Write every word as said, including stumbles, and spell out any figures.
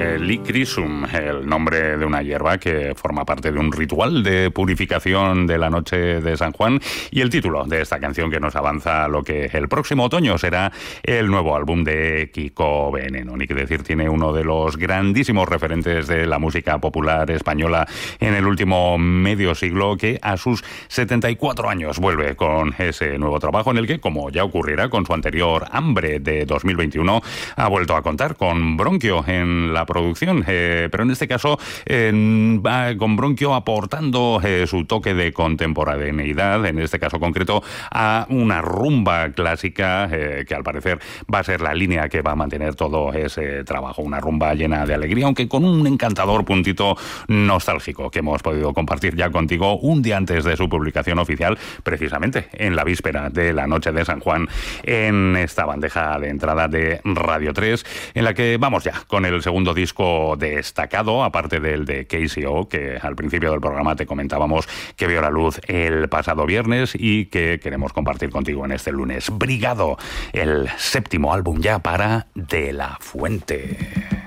Licrisum, el nombre de una hierba que forma parte de un ritual de purificación de la noche de San Juan, y el título de esta canción que nos avanza lo que el próximo otoño será el nuevo álbum de Kiko Veneno. Ni que decir, tiene uno de los grandísimos referentes de la música popular española en el último medio siglo, que a sus setenta y cuatro años vuelve con ese nuevo trabajo en el que, como ya ocurriera con su anterior Hambre de dos mil veintiuno, ha vuelto a contar con Bronquio en la producción, eh, pero en este caso eh, va con Bronquio aportando eh, su toque de contemporaneidad, en este caso concreto a una rumba clásica eh, que al parecer va a ser la línea que va a mantener todo ese trabajo, una rumba llena de alegría, aunque con un encantador puntito nostálgico que hemos podido compartir ya contigo un día antes de su publicación oficial, precisamente en la víspera de la noche de San Juan, en esta bandeja de entrada de Radio tres, en la que vamos ya con el segundo disco destacado, aparte del de K C O, que al principio del programa te comentábamos que vio la luz el pasado viernes y que queremos compartir contigo en este lunes. Brigado, el séptimo álbum ya para De La Fuente.